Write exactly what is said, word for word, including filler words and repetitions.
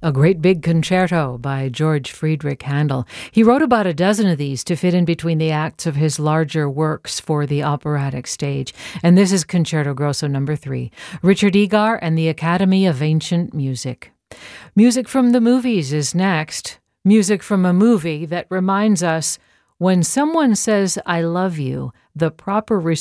A great big concerto by George Friedrich Handel. He wrote about a dozen of these to fit in between the acts of his larger works for the operatic stage. And this is Concerto Grosso number three. Richard Egar and the Academy of Ancient Music. Music from the movies is next. Music from a movie that reminds us when someone says, I love you, the proper